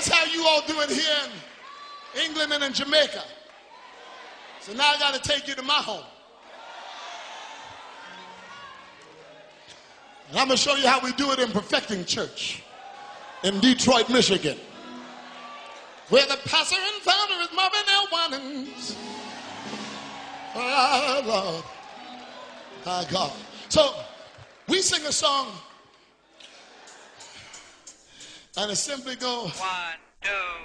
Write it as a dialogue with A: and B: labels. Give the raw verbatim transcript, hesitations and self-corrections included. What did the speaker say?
A: That's how you all do it here in England and in Jamaica. So now I got to take you to my home. And I'm going to show you how we do it in Perfecting Church in Detroit, Michigan, where the pastor and founder is Marvin L. Winans. Oh, Lord. My God. So we sing a song, and it simply goes.
B: One, two.